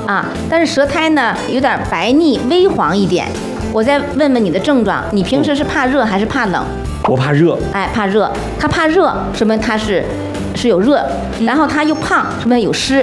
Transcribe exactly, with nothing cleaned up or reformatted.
啊，但是舌苔呢有点白腻微黄一点。我再问问你的症状，你平时是怕热还是怕冷？ 我怕热。 哎，怕热，他怕热，说明他是是有热，然后他又胖，说明有湿。